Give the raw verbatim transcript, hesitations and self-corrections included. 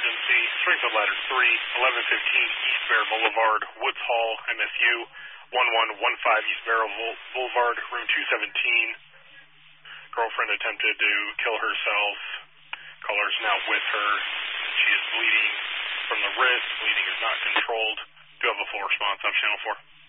emergency. Springfield Ladder three, eleven fifteen East Bear Boulevard, Woods Hall, M S U, one one one five East Bear Boulevard, room two seventeen. Girlfriend attempted to kill herself. Caller is now with her. She is bleeding from the wrist. Bleeding is not controlled. Do you have a full response on Channel four?